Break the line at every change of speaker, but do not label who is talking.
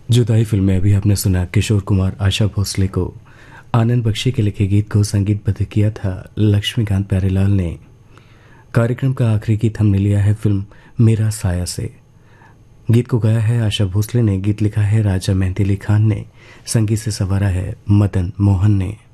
जुदाई फिल्म में अभी आपने सुना किशोर कुमार आशा भोसले को आनंद बख्शी के लिखे गीत को संगीतबद्ध किया था लक्ष्मीकांत प्यारेलाल ने। कार्यक्रम का आखिरी गीत हमने लिया है फिल्म मेरा साया से। गीत को गाया है आशा भोसले ने, गीत लिखा है राजा मेहंदी अली खान ने, संगीत से संवारा है मदन मोहन ने।